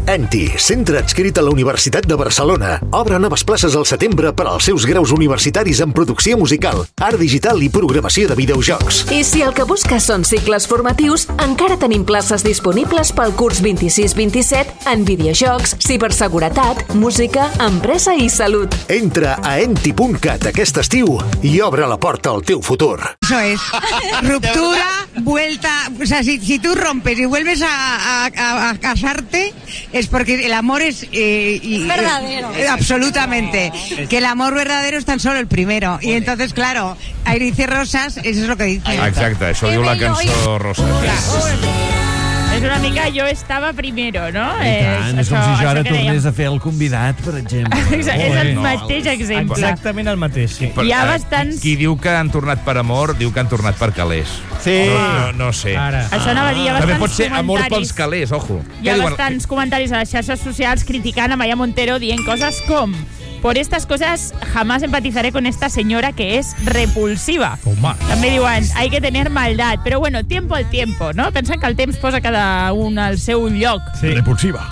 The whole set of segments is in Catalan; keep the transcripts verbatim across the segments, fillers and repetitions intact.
ENTI, centre adscrit a la Universitat de Barcelona. Obre noves places al setembre per als seus graus universitaris en producció musical, art digital i programació de videojocs. I si el que busques són cicles formatius, encara tenim places disponibles pel curs vint-i-sis vint-i-set en videojocs, ciberseguretat, música, empresa i salut. Entra a enti punt cat aquest estiu i obre la porta al teu futur. Eso es. Ruptura, vuelta. O sea, si, si tú rompes y vuelves a, a, a casarte, es porque el amor es... Eh, y, verdadero. Eh, absolutamente. Que el amor verdadero es tan solo el primero. Y entonces, claro, aire y rosas, eso es lo que dice. Exacte, això diu la cançó Roses. És una mica jo estava primero, no? I tant, és, és com si jo ara tornés a fer el convidat, per exemple. Exacte, és el mateix exemple. Exactament el mateix, sí. Hi ha bastants... Qui diu que han tornat per amor, diu que han tornat per calés. Sí. No, no, no sé. Ara. Això anava a dir, hi ha També bastants pot ser amor pels comentaris. calés, ojo. Hi ha bastants comentaris a les xarxes socials criticant a Maya Montero dient coses com: por estas cosas jamás empatizaré con esta señora que es repulsiva. Toma. També diuen, hay que tener maldad. Però bueno, tiempo al tiempo, no? Pensen que el temps posa cada un al seu lloc. Sí. Repulsiva.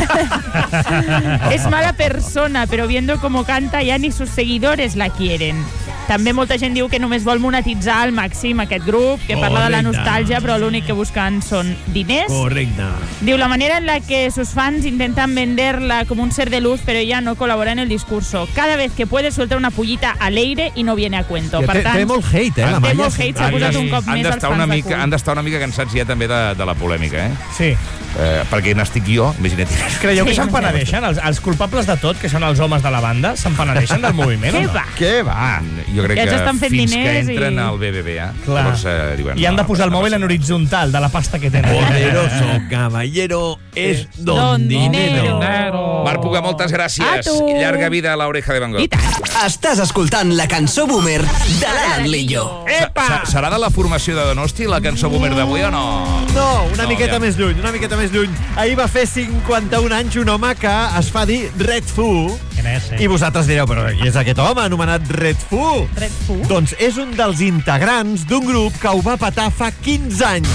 Es mala persona, pero viendo cómo canta ya ni sus seguidores la quieren. També molta gent diu que només vol monetitzar al màxim aquest grup, que parla de la nostàlgia, però l'únic que busquen són diners. Correcte. Diu, la manera en la que sus fans intentan venderla como un ser de luz, pero ella no colabora en el discurso. Cada vez que puede suelta una pullita al aire y no viene a cuento. Ja, per té, tant, té molt hate, eh, la té Maya. molt hate, s'ha posat un cop Han més als d'estar fans una de mica, cul. han d'estar una mica cansats ja també de, de la polèmica, eh? Sí. eh perquè n'estic jo, imagina't. Creieu que Sí. se'n penedeixen? Els, els culpables de tot, que són els homes de la banda, se'n penedeixen del moviment Què o no? va? Què va? Jo crec Ja que estan fent fins que diners entren i- al B B V A, Clar. llavors eh, diuen... I han de no, posar el no mòbil passa en res. horitzontal de la pasta que tenen. Poderoso caballero es don, Don dinero. dinero. Marc Puga, moltes A gràcies. tu. I llarga vida a l'oreja de Van Gogh. I tant. Estàs escoltant la cançó Boomer de l'Alan Lillo. Sa- Serà de la formació de Donosti la cançó Boomer d'avui o no? No, una No, miqueta ja. més lluny, una miqueta més lluny. Ahir va fer cinquanta-un anys un home que es fa dir Red Foo. I vosaltres direu, però qui és aquest home anomenat Red Foo? Red Foo? Doncs és un dels integrants d'un grup que ho va petar fa quinze anys.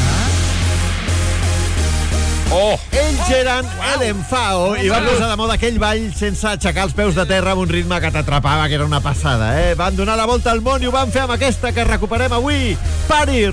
Oh! Ells eren Ellen Fao i van posar de moda aquell ball sense aixecar els peus de terra amb un ritme que t'atrapava, que era una passada, eh? Van donar la volta al món i ho van fer amb aquesta que recuperem avui. Party